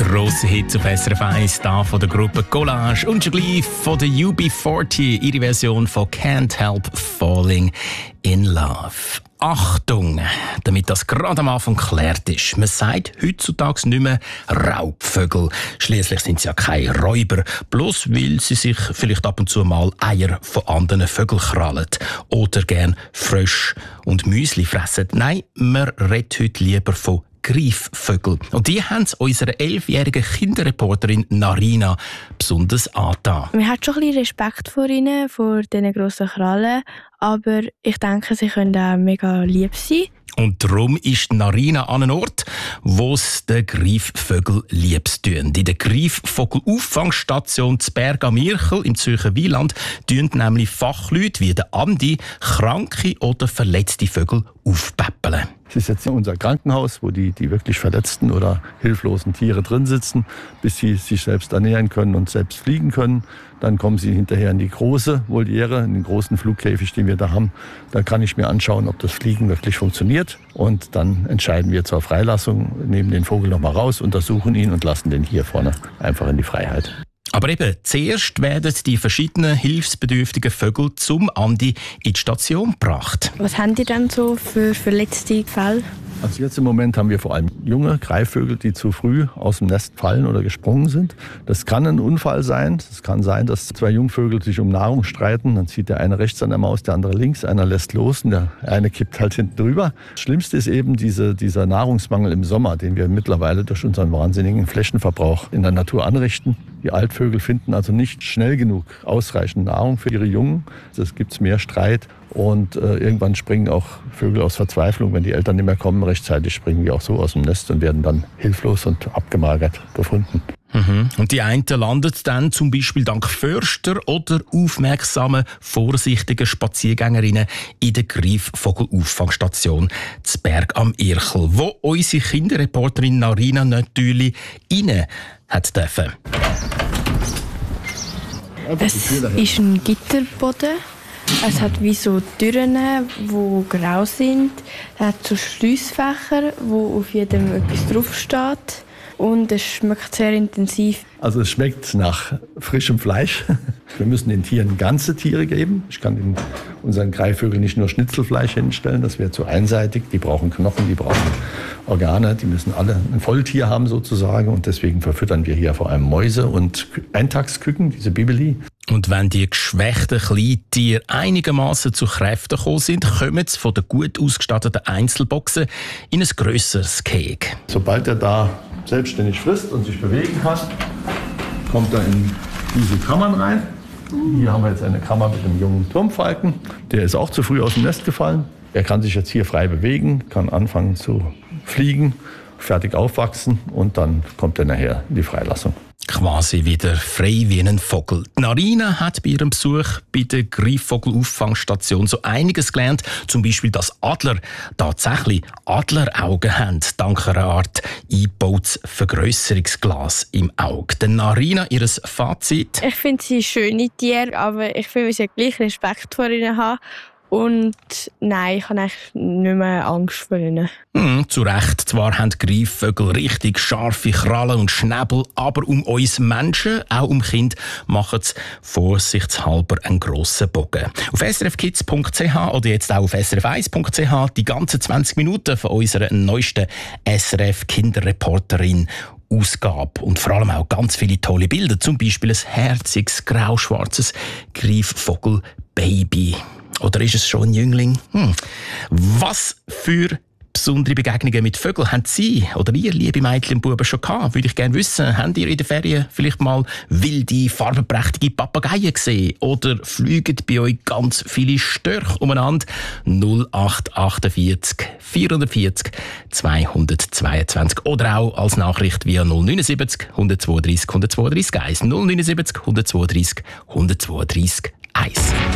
Grosser Hit auf SRF 1 da von der Gruppe Collage und schon gleich von der UB40, ihre Version von Can't Help Falling in Love. Achtung, damit das gerade am Anfang geklärt ist. Man sagt heutzutage nicht mehr Raubvögel. Schliesslich sind sie ja keine Räuber, bloß weil sie sich vielleicht ab und zu mal Eier von anderen Vögeln krallen oder gern Frösche und Müsli fressen. Nein, man redet heute lieber von Greifvögel. Und die haben es unserer 11-jährigen Kinderreporterin Narina besonders angetan. Man hat schon ein bisschen Respekt vor ihnen, vor diesen grossen Krallen. Aber ich denke, sie können auch mega lieb sein. Und darum ist Narina an einem Ort, wo es den Greifvögel liebst tun. In der Greifvogel-Auffangstation Zberg am Irchel im Zürcher Wieland tun nämlich Fachleute wie der Andi kranke oder verletzte Vögel aufpäppeln. Es ist jetzt unser Krankenhaus, wo die wirklich verletzten oder hilflosen Tiere drin sitzen, bis sie sich selbst ernähren können und selbst fliegen können. Dann kommen sie hinterher in die große Voliere, in den großen Flugkäfig, den wir da haben. Da kann ich mir anschauen, ob das Fliegen wirklich funktioniert. Und dann entscheiden wir zur Freilassung, nehmen den Vogel noch mal raus, untersuchen ihn und lassen den hier vorne einfach in die Freiheit. Aber eben, zuerst werden die verschiedenen hilfsbedürftigen Vögel zum Andi in die Station gebracht. Was haben die dann so für verletzte Fälle? Also jetzt im Moment haben wir vor allem junge Greifvögel, die zu früh aus dem Nest fallen oder gesprungen sind. Das kann ein Unfall sein. Es kann sein, dass zwei Jungvögel sich um Nahrung streiten. Dann zieht der eine rechts an der Maus, der andere links. Einer lässt los und der eine kippt halt hinten drüber. Das Schlimmste ist eben dieser Nahrungsmangel im Sommer, den wir mittlerweile durch unseren wahnsinnigen Flächenverbrauch in der Natur anrichten. Die Altvögel finden also nicht schnell genug ausreichend Nahrung für ihre Jungen. Es gibt mehr Streit und irgendwann springen auch Vögel aus Verzweiflung, wenn die Eltern nicht mehr kommen rechtzeitig, springen die auch so aus dem Nest und werden dann hilflos und abgemagert gefunden. Und die einen landen dann zum Beispiel dank Förster oder aufmerksamen, vorsichtigen Spaziergängerinnen in der Greifvogel-Auffangstation Zberg am Irchel, wo unsere Kinderreporterin Narina natürlich rein hat dürfen. Es ist ein Gitterboden. Es hat wie so Türen, die grau sind. Es hat so Schliessfächer, wo auf jedem etwas draufsteht. Und es schmeckt sehr intensiv. Also es schmeckt nach frischem Fleisch. Wir müssen den Tieren ganze Tiere geben. Ich kann unseren Greifvögeln nicht nur Schnitzelfleisch hinstellen, das wäre zu einseitig. Die brauchen Knochen, die brauchen Organe, die müssen alle ein Volltier haben sozusagen. Und deswegen verfüttern wir hier vor allem Mäuse und Eintagsküken, diese Bibeli. Und wenn die geschwächten Kleintiere einigermaßen zu Kräften gekommen sind, kommen sie von den gut ausgestatteten Einzelboxen in ein grösseres Gehege. Sobald er da selbstständig frisst und sich bewegen kann, kommt er in diese Kammern rein. Hier haben wir jetzt eine Kammer mit einem jungen Turmfalken. Der ist auch zu früh aus dem Nest gefallen. Er kann sich jetzt hier frei bewegen, kann anfangen zu fliegen, fertig aufwachsen und dann kommt er nachher in die Freilassung. Quasi wieder frei wie ein Vogel. Narina hat bei ihrem Besuch bei der Greifvogel-Auffangstation so einiges gelernt. Zum Beispiel, dass Adler tatsächlich Adleraugen haben, dank einer Art eingebautes Vergrösserungsglas im Auge. Denn Narina, ihr Fazit? Ich finde sie schöne Tiere, aber ich finde, wir sollten gleich Respekt vor ihnen haben. Und nein, ich habe eigentlich nicht mehr Angst vor ihnen. Zu Recht. Zwar haben Greifvögel richtig scharfe Krallen und Schnäbel, aber um uns Menschen, auch um Kinder, machen sie vorsichtshalber einen grossen Bogen. Auf srfkids.ch oder jetzt auch auf srf1.ch die ganzen 20 Minuten von unserer neuesten SRF-Kinderreporterin Ausgabe. Und vor allem auch ganz viele tolle Bilder, zum Beispiel ein herziges, grauschwarzes Greifvogel-Baby. Oder ist es schon ein Jüngling? Was für besondere Begegnungen mit Vögeln haben Sie oder ihr, liebe Mädchen und Buben, schon gehabt? Würde ich gerne wissen. Habt ihr in der Ferien vielleicht mal wilde, farbenprächtige Papageien gesehen? Oder fliegen bei euch ganz viele Störche umeinander? 0848 440 222. Oder auch als Nachricht via 079 132 132 1. 079 132 132 1.